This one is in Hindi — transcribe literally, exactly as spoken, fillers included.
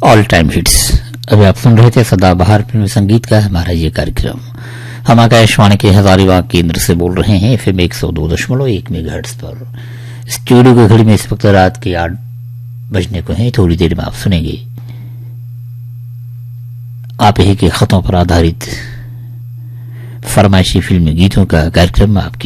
All time hits. अभी आप सुन रहे थे सदाबहार फिल्म संगीत का हमारा ये कार्यक्रम। हम आकाशवाणी के हजारीबाग केंद्र से बोल रहे हैं एफएम एक सौ दो दशमलव एक मेगाहर्ट्ज पर। स्टूडियो की घड़ी में इस वक्त रात के आठ बजने को है। थोड़ी देर में आप सुनेंगे आप ही के खतों पर आधारित फरमाइशी फिल्मी गीतों का कार्यक्रम आपकी